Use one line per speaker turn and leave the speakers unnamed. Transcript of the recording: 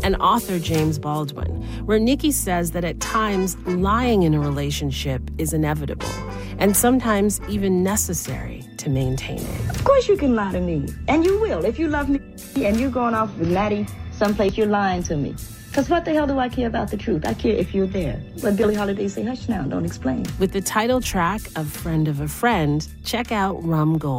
and author James Baldwin, where Nikki says that at times lying in a relationship is inevitable and sometimes even necessary to maintain it.
Of course you can lie to me, and you will. If you love me and you're going off with Maddie someplace, you're lying to me. Because what the hell do I care about the truth? I care if you're there. But Billie Holiday say, hush now, don't explain.
With the title track of Friend of a Friend, check out Rum Gold.